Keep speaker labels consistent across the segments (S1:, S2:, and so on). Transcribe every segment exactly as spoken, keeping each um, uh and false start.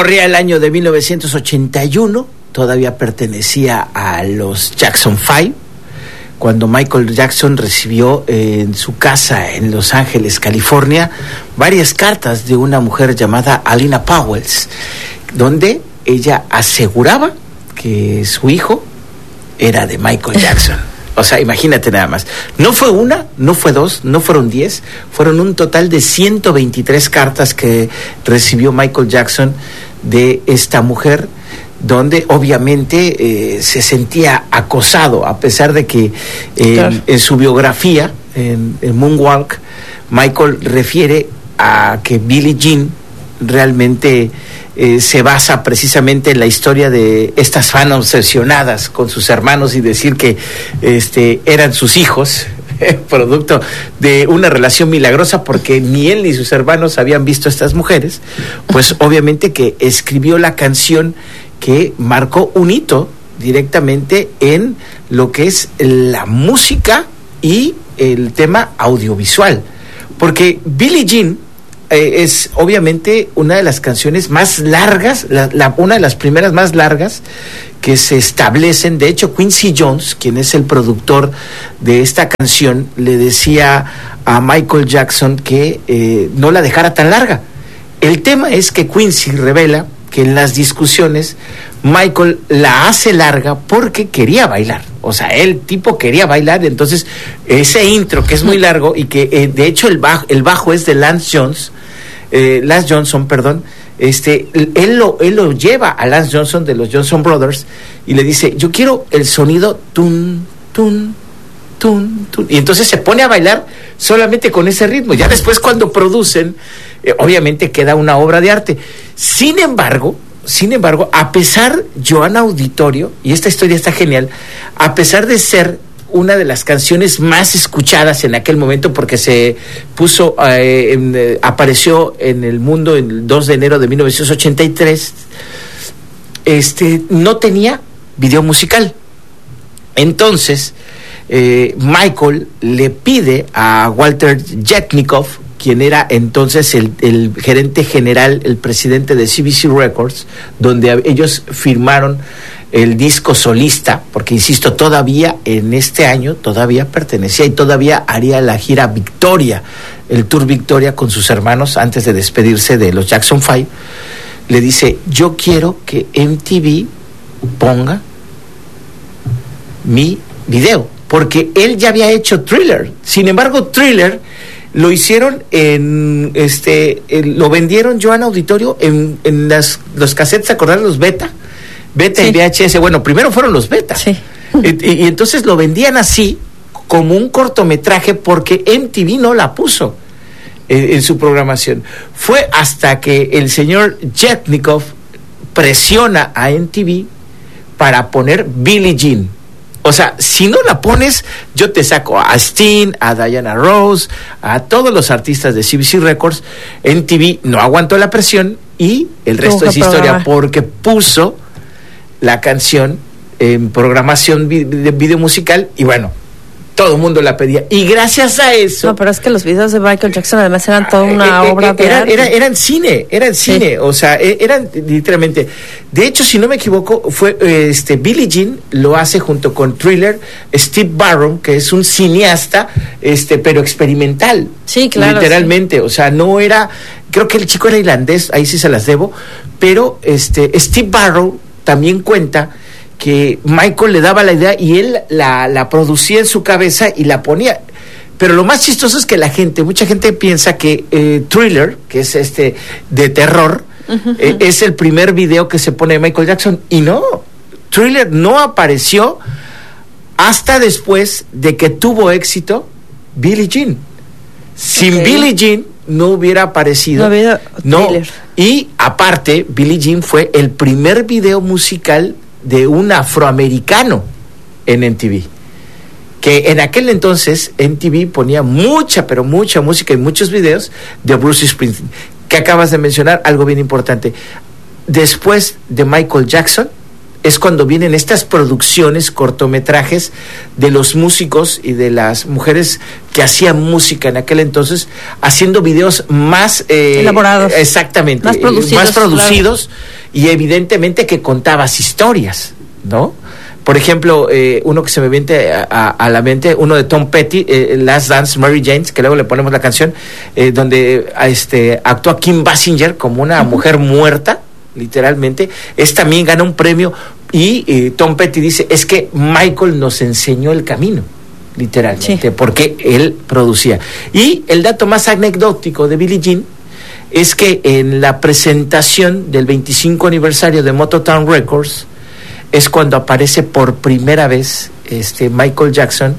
S1: Corría el año de mil novecientos ochenta y uno, todavía pertenecía a los Jackson Five, cuando Michael Jackson recibió eh, en su casa en Los Ángeles, California, varias cartas de una mujer llamada Alina Powells, donde ella aseguraba que su hijo era de Michael Jackson. O sea, imagínate nada más. No fue una, no fue dos, no fueron diez, fueron un total de ciento veintitrés cartas que recibió Michael Jackson de esta mujer, donde obviamente eh, se sentía acosado, a pesar de que eh, claro. en su biografía, en, en Moonwalk, Michael refiere a que Billie Jean realmente eh, se basa precisamente en la historia de estas fans obsesionadas con sus hermanos y decir que este, eran sus hijos, producto de una relación milagrosa, porque ni él ni sus hermanos habían visto a estas mujeres. Pues obviamente que escribió la canción que marcó un hito directamente en lo que es la música y el tema audiovisual, porque Billie Jean eh, es obviamente una de las canciones más largas, la, la, una de las primeras más largas que se establecen. De hecho, Quincy Jones, quien es el productor de esta canción, le decía a Michael Jackson que eh, no la dejara tan larga. El tema es que Quincy revela que en las discusiones Michael la hace larga porque quería bailar. O sea, el tipo quería bailar, entonces ese intro que es muy largo y que eh, de hecho el bajo, el bajo es de Lance Jones, eh, Lance Johnson, perdón, este, él lo, él lo lleva a Lance Johnson de los Johnson Brothers y le dice, yo quiero el sonido tun, tun, tun, tun, y entonces se pone a bailar solamente con ese ritmo. Ya después cuando producen, eh, obviamente queda una obra de arte. Sin embargo, sin embargo, a pesar, Joan Auditorio, y esta historia está genial, a pesar de ser una de las canciones más escuchadas en aquel momento, porque se puso, eh, en, eh, apareció en el mundo el dos de enero de mil novecientos ochenta y tres, este, no tenía video musical. Entonces, eh, Michael le pide a Walter Yetnikoff, quien era entonces el, el gerente general, el presidente de C B C Records, donde ellos firmaron el disco solista, porque insisto, todavía en este año, todavía pertenecía y todavía haría la gira Victoria, el tour Victoria con sus hermanos antes de despedirse de los Jackson Five. Le dice, yo quiero que M T V ponga mi video, porque él ya había hecho Thriller. Sin embargo, Thriller lo hicieron en, este, en, lo vendieron Joan Auditorio en, en las, los cassettes, ¿acordás? Los beta, beta sí. Y V H S. Bueno, primero fueron los beta. Sí. Y, y entonces lo vendían así, como un cortometraje, porque M T V no la puso en, en su programación. Fue hasta que el señor Yetnikoff presiona a M T V para poner Billie Jean. O sea, si no la pones, yo te saco a Sting, a Diana Ross, a todos los artistas de C B C Records. M T V no aguantó la presión y el resto es historia, porque puso la canción en programación de video musical y bueno, todo el mundo la pedía. Y gracias a eso...
S2: No, pero es que los videos de Michael Jackson además eran toda una eh, obra
S1: eh, eran, era, eran cine, eran cine, sí. O sea, eran literalmente... De hecho, si no me equivoco, fue este Billie Jean lo hace junto con Thriller, Steve Barron, que es un cineasta, este, pero experimental.
S2: Sí, claro.
S1: Literalmente, sí. O sea, no era... Creo que el chico era irlandés, ahí sí se las debo, pero este Steve Barron también cuenta que Michael le daba la idea y él la, la producía en su cabeza y la ponía. Pero lo más chistoso es que la gente, mucha gente piensa que eh, Thriller, que es este de terror, uh-huh. eh, es el primer video que se pone de Michael Jackson. Y no, Thriller no apareció hasta después de que tuvo éxito Billie Jean. Sin okay. Billie Jean no hubiera aparecido.
S2: No, había
S1: no. Y aparte, Billie Jean fue el primer video musical de un afroamericano en M T V, que en aquel entonces M T V ponía mucha, pero mucha música y muchos videos de Bruce Springsteen, que acabas de mencionar, algo bien importante. Después de Michael Jackson, es cuando vienen estas producciones, cortometrajes de los músicos y de las mujeres que hacían música en aquel entonces, haciendo videos más eh,
S2: elaborados,
S1: exactamente,
S2: más producidos,
S1: más producidos
S2: claro.
S1: Y evidentemente que contabas historias, ¿no? Por ejemplo, eh, uno que se me viene a, a, a la mente, uno de Tom Petty, eh, Last Dance, Mary Jane, que luego le ponemos la canción, eh, donde a este, actúa Kim Basinger como una uh-huh. mujer muerta, literalmente. Es también gana un premio y eh, Tom Petty dice, es que Michael nos enseñó el camino, literalmente, sí. porque él producía. Y el dato más anecdótico de Billie Jean es que en la presentación del veinticinco aniversario de Motown Records es cuando aparece por primera vez este Michael Jackson,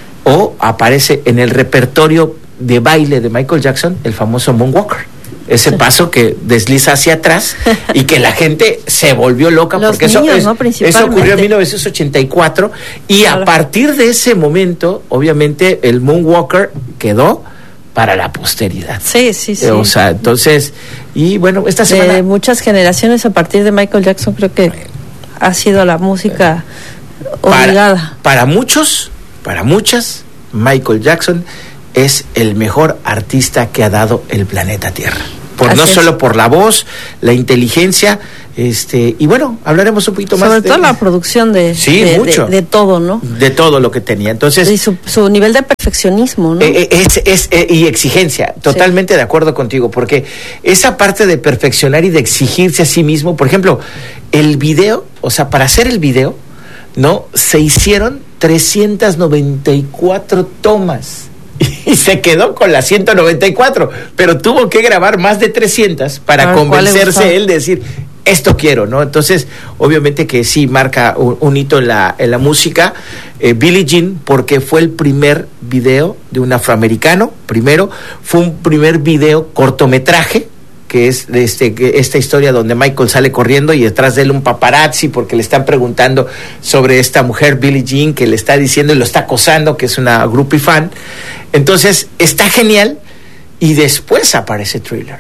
S1: o aparece en el repertorio de baile de Michael Jackson el famoso Moonwalker, ese paso que desliza hacia atrás y que la gente se volvió loca.
S2: Los
S1: porque
S2: niños,
S1: eso,
S2: ¿no?
S1: es, eso ocurrió en mil novecientos ochenta y cuatro y claro. a partir de ese momento obviamente el Moonwalker quedó para la posteridad.
S2: Sí, sí, sí.
S1: O sea, entonces, y bueno, esta semana...
S2: De muchas generaciones a partir de Michael Jackson creo que ha sido la música obligada.
S1: Para, para muchos, para muchas, Michael Jackson es el mejor artista que ha dado el planeta Tierra. Por, no es. solo por la voz, la inteligencia, este y bueno, hablaremos un poquito
S2: Sobre
S1: más.
S2: Sobre todo de, la producción de,
S1: sí,
S2: de,
S1: mucho.
S2: De, de todo, ¿no?
S1: De todo lo que tenía. Entonces,
S2: y su, su nivel de perfeccionismo, ¿no?
S1: Eh, es, es, eh, y exigencia, totalmente sí. de acuerdo contigo, porque esa parte de perfeccionar y de exigirse a sí mismo, por ejemplo, el video, o sea, para hacer el video, ¿no? Se hicieron trescientas noventa y cuatro tomas. Y se quedó con las ciento noventa y cuatro, pero tuvo que grabar más de trescientas para convencerse él de decir, esto quiero, ¿no? Entonces, obviamente que sí marca un, un hito en la, en la música. Eh, Billie Jean, porque fue el primer video de un afroamericano, primero, fue un primer video cortometraje, que es de este, que esta historia donde Michael sale corriendo y detrás de él un paparazzi porque le están preguntando sobre esta mujer Billie Jean, que le está diciendo y lo está acosando, que es una groupie fan. Entonces está genial y después aparece Thriller.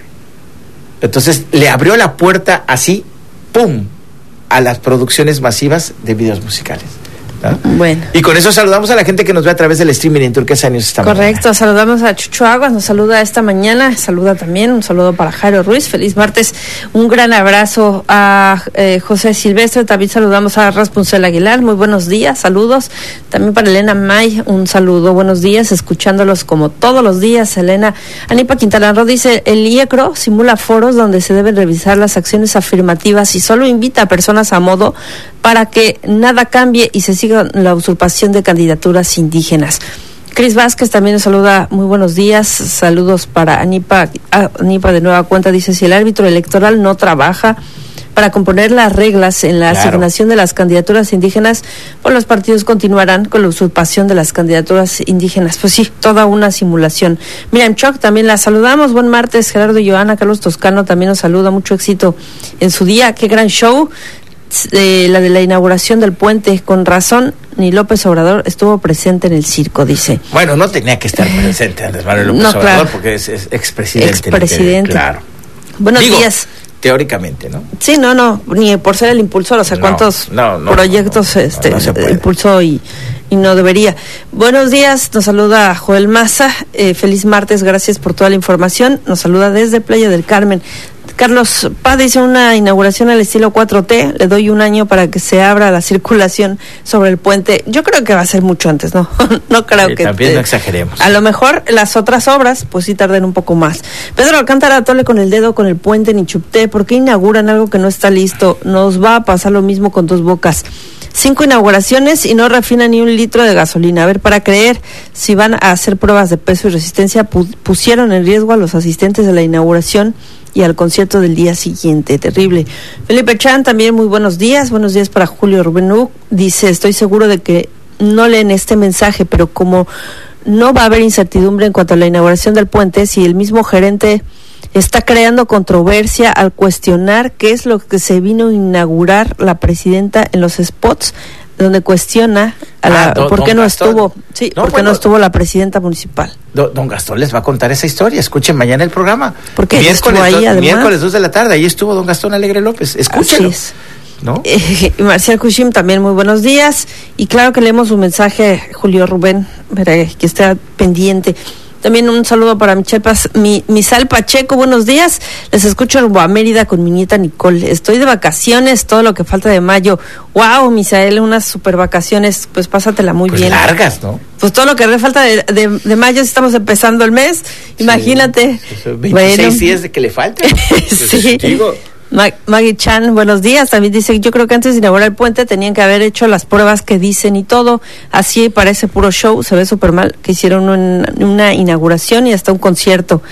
S1: Entonces le abrió la puerta así, ¡pum!, a las producciones masivas de videos musicales, ¿no?
S2: Bueno.
S1: Y con eso saludamos a la gente que nos ve a través del streaming en Turquesa News esta
S2: Correcto,
S1: mañana.
S2: Saludamos a Chucho Aguas, nos saluda esta mañana, saluda también, un saludo para Jairo Ruiz, feliz martes, un gran abrazo a eh, José Silvestre, también saludamos a Raspuncel Aguilar, muy buenos días, saludos, también para Elena May, un saludo, buenos días, escuchándolos como todos los días, Elena. Anipa Quintana Roo dice, el I E C R O simula foros donde se deben revisar las acciones afirmativas y solo invita a personas a modo para que nada cambie y se siga la usurpación de candidaturas indígenas. Cris Vázquez también nos saluda, muy buenos días, saludos para Anipa, Anipa de nueva cuenta, dice, si el árbitro electoral no trabaja para componer las reglas en la claro. asignación de las candidaturas indígenas, pues los partidos continuarán con la usurpación de las candidaturas indígenas. Pues sí, toda una simulación. Miriam Choc, también la saludamos, buen martes, Gerardo y Joana, Carlos Toscano también nos saluda, mucho éxito en su día, qué gran show. Eh, la de la inauguración del puente, con razón, ni López Obrador estuvo presente en el circo, dice.
S1: Bueno, no tenía que estar presente Andrés Manuel López no, Obrador, claro. porque es, es expresidente.
S2: Expresidente.
S1: Claro.
S2: Buenos
S1: Digo,
S2: días.
S1: Teóricamente, ¿no?
S2: Sí, no, no, ni por ser el impulsor, o sea,
S1: no,
S2: cuántos
S1: no, no,
S2: proyectos
S1: no, no,
S2: este
S1: no, no se puede.
S2: impulsó y, y no debería. Buenos días, nos saluda Joel Maza, eh, feliz martes, gracias por toda la información, nos saluda desde Playa del Carmen. Carlos Paz dice, una inauguración al estilo cuatro T, le doy un año para que se abra la circulación sobre el puente. Yo creo que va a ser mucho antes, ¿no? No creo
S1: sí,
S2: que...
S1: También
S2: te,
S1: no exageremos.
S2: A lo mejor las otras obras, pues sí tarden un poco más. Pedro Alcántara, tole con el dedo con el puente en Ichupté, ¿por qué inauguran algo que no está listo? Nos va a pasar lo mismo con Dos Bocas. Cinco inauguraciones y no refinan ni un litro de gasolina. A ver, para creer si van a hacer pruebas de peso y resistencia, pu- pusieron en riesgo a los asistentes de la inauguración y al concierto del día siguiente. Terrible. Felipe Chan, también muy buenos días. Buenos días para Julio Rubenú. Dice, estoy seguro de que no leen este mensaje, pero como no va a haber incertidumbre en cuanto a la inauguración del puente, si el mismo gerente está creando controversia al cuestionar qué es lo que se vino a inaugurar la presidenta en los spots, donde cuestiona a la, ah, don, por qué no Gastón. estuvo, sí, no, por qué bueno, no estuvo la presidenta municipal.
S1: Don, don Gastón les va a contar esa historia. Escuchen mañana el programa.
S2: Porque
S1: miércoles,
S2: ahí,
S1: do,
S2: además,
S1: miércoles dos de la tarde, ahí estuvo don Gastón Alegre López. Escúchenlo. ¿no?
S2: Eh, Marcial Cushim también, muy buenos días. Y claro que leemos un mensaje, Julio Rubén, para que esté pendiente. También un saludo para Michelle Paz, mi, Misal Pacheco, buenos días. Les escucho en Guamérida con mi nieta Nicole. Estoy de vacaciones, todo lo que falta de mayo. Wow, Misael, unas super vacaciones, pues pásatela muy
S1: pues
S2: bien.
S1: Largas, ¿no?
S2: Pues todo lo que falta de, de, de mayo, estamos empezando el mes, sí, imagínate.
S1: Pues veintiséis bueno. días de que le faltan.
S2: Sí. Digo. Mag- Maggie Chan, buenos días. También dice, yo creo que antes de inaugurar el puente tenían que haber hecho las pruebas que dicen y todo. Así parece puro show, se ve súper mal que hicieron una, una inauguración y hasta un concierto.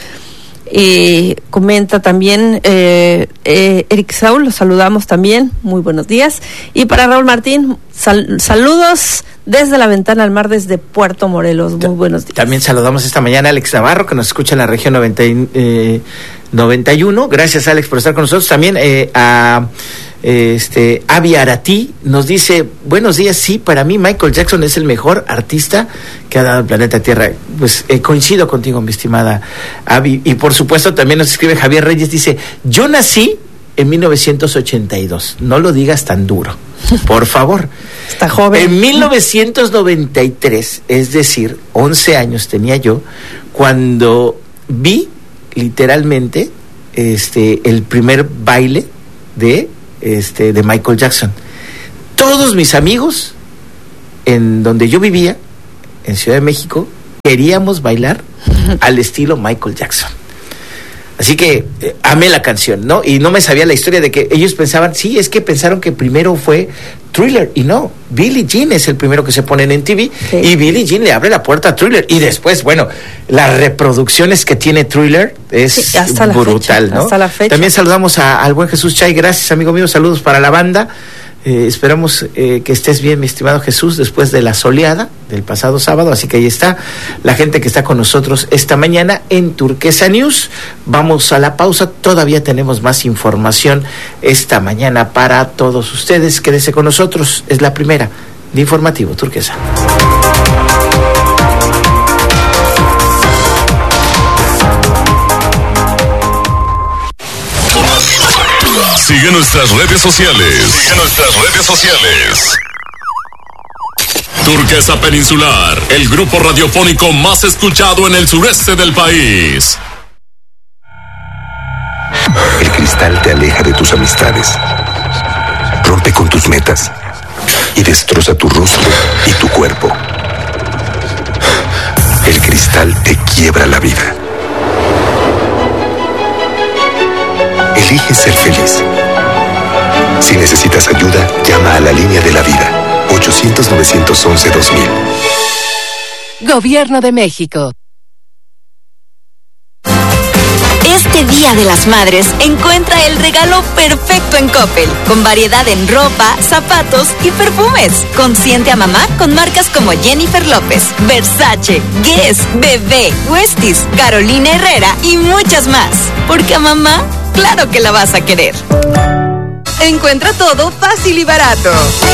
S2: Eh, comenta también eh, eh, Eric Saúl, los saludamos también, muy buenos días. Y para Raúl Martín, sal- saludos desde la ventana al mar desde Puerto Morelos, muy buenos días.
S1: También saludamos esta mañana a Alex Navarro, que nos escucha en la región noventa, eh, noventa y uno. Gracias, Alex, por estar con nosotros. También eh, a este Avi Arati nos dice, buenos días, sí, para mí Michael Jackson es el mejor artista que ha dado el planeta Tierra. Pues eh, coincido contigo, mi estimada Avi. Y por supuesto también nos escribe Javier Reyes, dice, yo nací en mil novecientos ochenta y dos, no lo digas tan duro, por favor.
S2: Está joven.
S1: En mil novecientos noventa y tres, es decir, once años tenía yo, cuando vi literalmente este el primer baile de este de Michael Jackson. Todos mis amigos en donde yo vivía, en Ciudad de México, queríamos bailar al estilo Michael Jackson. Así que eh, amé la canción, ¿no? Y no me sabía la historia de que ellos pensaban, sí, es que pensaron que primero fue Thriller, y no, Billie Jean es el primero que se pone en M T V, sí. Y Billie Jean le abre la puerta a Thriller, y después, bueno, las reproducciones que tiene Thriller es sí, brutal, fecha, ¿no?
S2: Hasta la fecha.
S1: También saludamos a, al buen Jesús Chay, gracias, amigo mío, saludos para la banda. Eh, esperamos eh, que estés bien, mi estimado Jesús, después de la soleada del pasado sábado. Así que ahí está la gente que está con nosotros esta mañana en Turquesa News. Vamos a la pausa, todavía tenemos más información esta mañana para todos ustedes. Quédese con nosotros, es la primera de Informativo Turquesa.
S3: Sigue nuestras redes sociales. Sigue nuestras redes sociales. Turquesa Peninsular, el grupo radiofónico más escuchado en el sureste del país.
S4: El cristal te aleja de tus amistades, rompe con tus metas y destroza tu rostro y tu cuerpo. El cristal te quiebra la vida. Elige ser feliz. Si necesitas ayuda, llama a la línea de la vida, ochocientos, novecientos once, dos mil.
S5: Gobierno de México.
S6: Este Día de las Madres, encuentra el regalo perfecto en Coppel, con variedad en ropa, zapatos y perfumes. Consiente a mamá con marcas como Jennifer López, Versace, Guess, Bebé, Westies, Carolina Herrera y muchas más. Porque a mamá, claro que la vas a querer. Encuentra todo fácil y barato.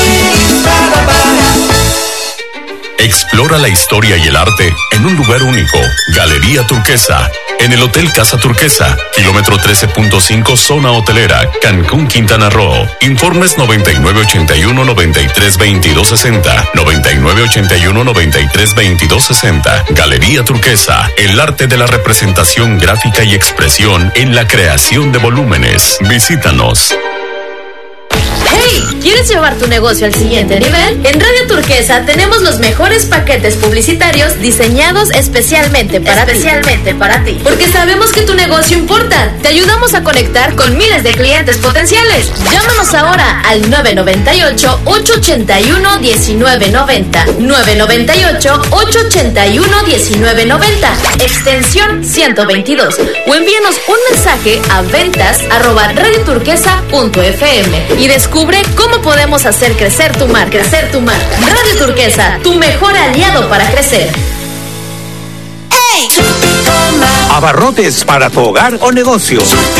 S3: Explora la historia y el arte en un lugar único. Galería Turquesa, en el Hotel Casa Turquesa, kilómetro trece punto cinco, zona hotelera, Cancún, Quintana Roo. Informes noventa y nueve ochenta y uno, noventa y tres veintidós sesenta, noventa y nueve ochenta y uno, noventa y tres veintidós sesenta. Galería Turquesa, el arte de la representación gráfica y expresión en la creación de volúmenes. Visítanos.
S7: ¡Hey! ¿Quieres llevar tu negocio al siguiente nivel? En Radio Turquesa tenemos los mejores paquetes publicitarios diseñados especialmente para especialmente ti. para ti. Porque sabemos que tu negocio importa. Te ayudamos a conectar con miles de clientes potenciales. Llámanos ahora al nueve nueve ocho, ocho ocho uno, uno nueve nueve cero. nueve nueve ocho, ocho ocho uno, uno nueve nueve cero. Extensión ciento veintidós. O envíanos un mensaje a ventas arroba radioturquesa punto f m y descubre cómo podemos hacer crecer tu marca. Crecer tu marca. Radio Turquesa, tu mejor aliado para crecer.
S6: ¡Hey!
S8: Abarrotes para tu hogar o negocio.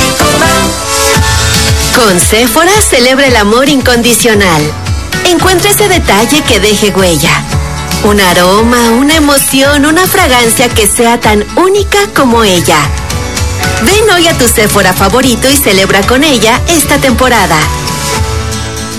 S9: Con Sephora celebra el amor incondicional. Encuentra ese detalle que deje huella. Un aroma, una emoción, una fragancia que sea tan única como ella. Ven hoy a tu Sephora favorito y celebra con ella esta temporada.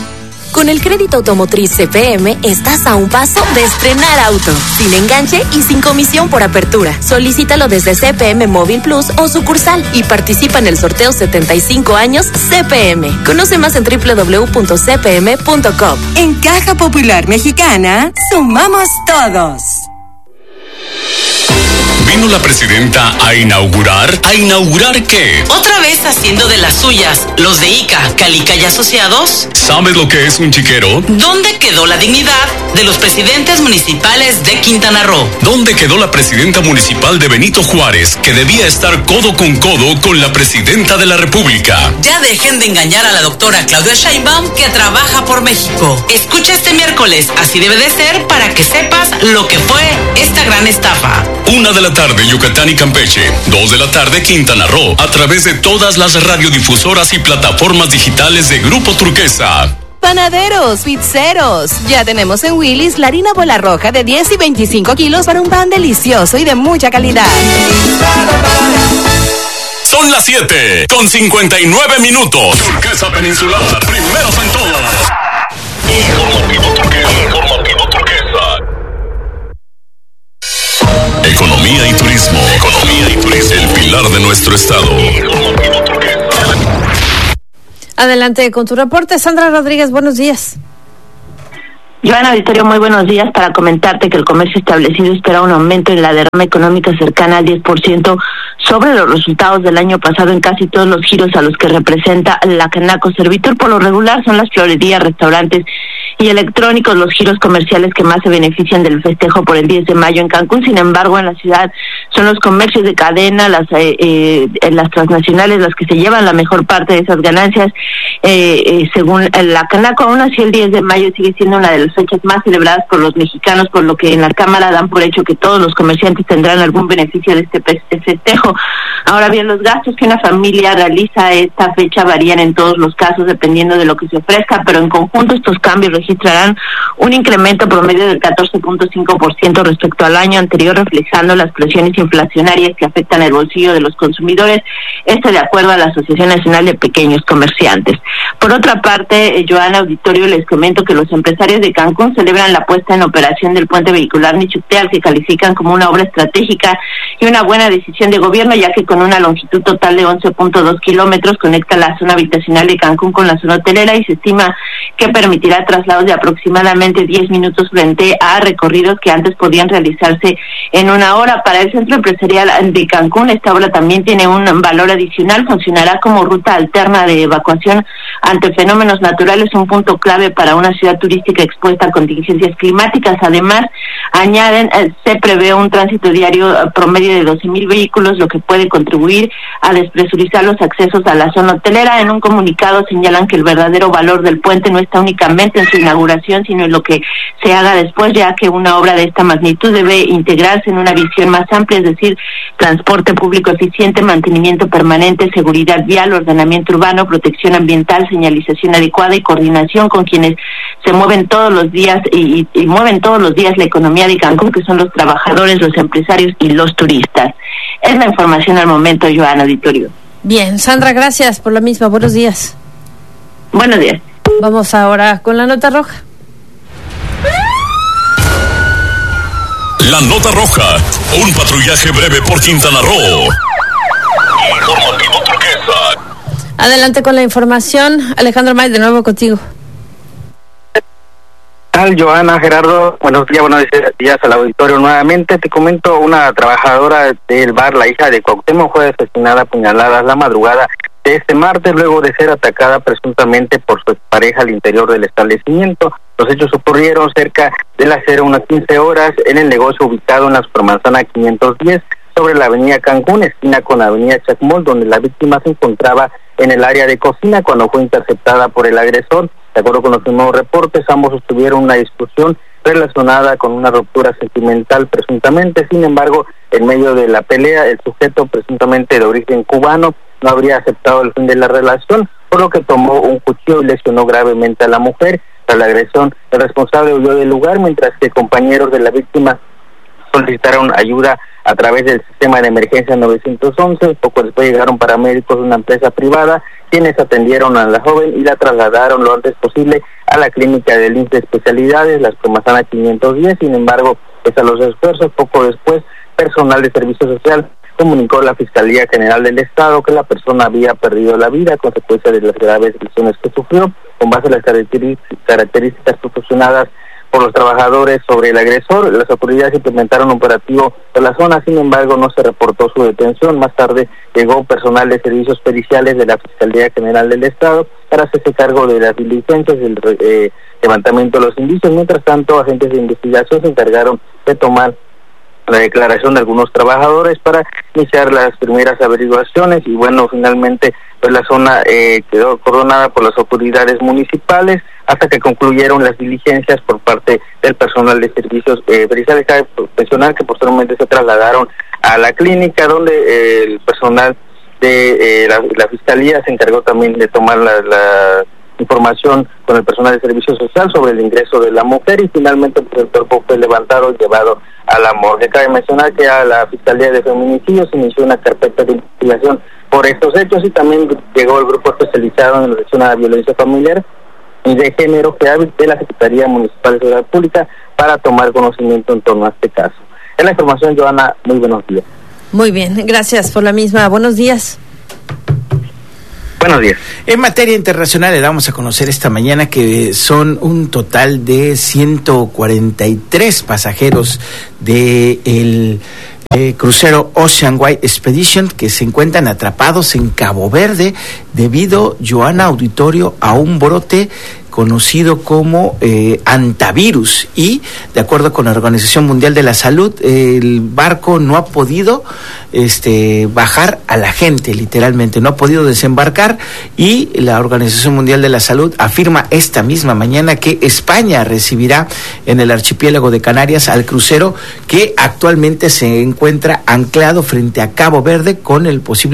S5: Con el crédito automotriz C P M estás a un paso de estrenar auto, sin enganche y sin comisión por apertura. Solicítalo desde C P M Móvil Plus o sucursal y participa en el sorteo setenta y cinco años C P M. Conoce más en doble u doble u doble u punto c p m punto com.
S10: En Caja Popular Mexicana, sumamos todos.
S3: ¿Vino la presidenta a inaugurar? ¿A inaugurar qué?
S11: ¿Otra vez haciendo de las suyas los de I C A, Calica y Asociados?
S3: ¿Sabes lo que es un chiquero?
S11: ¿Dónde quedó la dignidad de los presidentes municipales de Quintana Roo?
S3: ¿Dónde quedó la presidenta municipal de Benito Juárez, que debía estar codo con codo con la presidenta de la República?
S11: Ya dejen de engañar a la doctora Claudia Sheinbaum, que trabaja por México. Escucha este miércoles, así debe de ser, para que sepas lo que fue esta gran estafa.
S3: Una de la tarde, Yucatán y Campeche. Dos de la tarde, Quintana Roo. A través de todas las radiodifusoras y plataformas digitales de Grupo Turquesa.
S12: Panaderos, pizzeros, ya tenemos en Willy's la harina bola roja de diez y veinticinco kilos para un pan delicioso y de mucha calidad.
S3: Son las siete con cincuenta y nueve minutos. Turquesa Peninsular, primeros en todo. Informativo Turquesa. Informativo Turquesa. Economía y turismo. Economía y turismo. El pilar de nuestro estado. Informativo Turquesa.
S2: Adelante con tu reporte, Sandra Rodríguez, buenos días.
S13: Joana Auditorio, muy buenos días. Para comentarte que el comercio establecido espera un aumento en la derrama económica cercana al diez por ciento sobre los resultados del año pasado en casi todos los giros a los que representa la Canaco Servitur. Por lo regular son las florerías, restaurantes y electrónicos los giros comerciales que más se benefician del festejo por el diez de mayo en Cancún. Sin embargo, en la ciudad son los comercios de cadena, las eh, eh, las transnacionales las que se llevan la mejor parte de esas ganancias. Eh, eh, según la Canaco, aún así el diez de mayo sigue siendo una de las fechas más celebradas por los mexicanos, por lo que en la Cámara dan por hecho que todos los comerciantes tendrán algún beneficio de este festejo. Ahora bien, los gastos que una familia realiza a esta fecha varían en todos los casos dependiendo de lo que se ofrezca, pero en conjunto estos cambios registrarán un incremento promedio del catorce punto cinco por ciento respecto al año anterior, reflejando las presiones inflacionarias que afectan el bolsillo de los consumidores, esto de acuerdo a la Asociación Nacional de Pequeños Comerciantes. Por otra parte, eh, Joana Auditorio, les comento que los empresarios de Cancún celebran la puesta en operación del puente vehicular Nichuteal, que califican como una obra estratégica y una buena decisión de gobierno, ya que con una longitud total de once punto dos kilómetros conecta la zona habitacional de Cancún con la zona hotelera y se estima que permitirá traslados de aproximadamente diez minutos frente a recorridos que antes podían realizarse en una hora. Para el Centro Empresarial de Cancún, esta obra también tiene un valor adicional, funcionará como ruta alterna de evacuación ante fenómenos naturales, un punto clave para una ciudad turística expuesta a contingencias climáticas. Además, añaden, eh, se prevé un tránsito diario eh, promedio de doce mil vehículos, lo que puede contribuir a despresurizar los accesos a la zona hotelera. En un comunicado señalan que el verdadero valor del puente no está únicamente en su inauguración, sino en lo que se haga después, ya que una obra de esta magnitud debe integrarse en una visión más amplia, es decir, transporte público eficiente, mantenimiento permanente, seguridad vial, ordenamiento urbano, protección ambiental, señalización adecuada y coordinación con quienes se mueven todos los días y, y, y mueven todos los días la economía de Cancún, que son los trabajadores, los empresarios y los turistas. Es la información al momento, Joana Auditorio.
S2: Bien, Sandra, gracias por la misma. Buenos días.
S13: Buenos días.
S2: Vamos ahora con la nota roja.
S3: La nota roja, un patrullaje breve por Quintana Roo. Informativo Turquesa.
S2: Adelante con la información. Alejandro May, de nuevo contigo.
S14: ¿Qué tal, Joana, Gerardo? Buenos días, buenos días al auditorio nuevamente. Te comento, una trabajadora del bar, la hija de Cuauhtémoc, fue asesinada a puñaladas la madrugada de este martes luego de ser atacada presuntamente por su pareja al interior del establecimiento. Los hechos ocurrieron cerca de las cero unas quince horas en el negocio ubicado en la Supermanzana quinientos diez sobre la avenida Cancún, esquina con la avenida Chacmol, donde la víctima se encontraba en el área de cocina cuando fue interceptada por el agresor. De acuerdo con los nuevos reportes, ambos sostuvieron una discusión relacionada con una ruptura sentimental presuntamente. Sin embargo, en medio de la pelea, el sujeto, presuntamente de origen cubano, no habría aceptado el fin de la relación, por lo que tomó un cuchillo y lesionó gravemente a la mujer. Tras la agresión, el responsable huyó del lugar, mientras que compañeros de la víctima solicitaron ayuda a través del sistema de emergencia nueve once. Poco después llegaron paramédicos de una empresa privada, quienes atendieron a la joven y la trasladaron lo antes posible a la clínica del I M S S de especialidades, Las Comasanas quinientos diez. Sin embargo, pese a los esfuerzos, poco después, personal de Servicio Social comunicó a la Fiscalía General del Estado que la persona había perdido la vida a consecuencia de las graves lesiones que sufrió. Con base a las características proporcionadas por los trabajadores sobre el agresor, las autoridades implementaron un operativo en la zona. Sin embargo, no se reportó su detención. Más tarde llegó personal de servicios periciales de la Fiscalía General del Estado para hacerse cargo de las diligencias del eh, levantamiento de los indicios. Mientras tanto, agentes de investigación se encargaron de tomar la declaración de algunos trabajadores para iniciar las primeras averiguaciones y bueno, finalmente pues la zona eh, quedó cordonada por las autoridades municipales hasta que concluyeron las diligencias por parte del personal de servicios eh, periciales. Cabe mencionar que posteriormente se trasladaron a la clínica donde eh, el personal de eh, la, la fiscalía se encargó también de tomar la, la información con el personal de servicio social sobre el ingreso de la mujer y finalmente pues, el cuerpo fue levantado y llevado a la morgue. Cabe mencionar que a la Fiscalía de Feminicidios se inició una carpeta de investigación por estos hechos y también llegó el grupo especializado en la dirección a la violencia familiar y de género que habla de la Secretaría Municipal de Seguridad Pública para tomar conocimiento en torno a este caso. Es la información, Joana, muy buenos días.
S2: Muy bien, gracias por la misma. Buenos días.
S14: Buenos días.
S1: En materia internacional le damos a conocer esta mañana que son un total de ciento cuarenta y tres pasajeros de el eh, crucero Ocean Wide Expedition que se encuentran atrapados en Cabo Verde debido, Joana Auditorio, a un brote conocido como eh, antivirus y de acuerdo con la Organización Mundial de la Salud el barco no ha podido este bajar a la gente, literalmente no ha podido desembarcar y la Organización Mundial de la Salud afirma esta misma mañana que España recibirá en el archipiélago de Canarias al crucero que actualmente se encuentra anclado frente a Cabo Verde con el posible